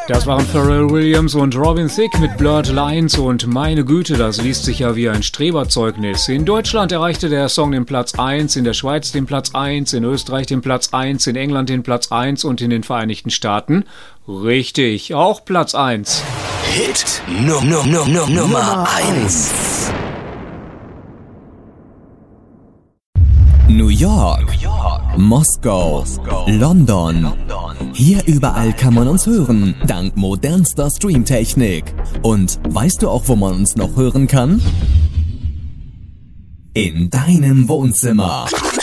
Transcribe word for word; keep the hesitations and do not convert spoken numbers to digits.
Das waren Pharrell Williams und Robin Thicke mit Blurred Lines und meine Güte, das liest sich ja wie ein Streberzeugnis. In Deutschland erreichte der Song den Platz eins, in der Schweiz den Platz eins, in Österreich den Platz eins, in England den Platz eins und in den Vereinigten Staaten, richtig, auch Platz eins. Hit Num Num Num Num Nummer eins. New York, New York, Moskau, Moskau, London. London. Hier überall kann man uns hören, dank modernster Streamtechnik. Und weißt du auch, wo man uns noch hören kann? In deinem Wohnzimmer.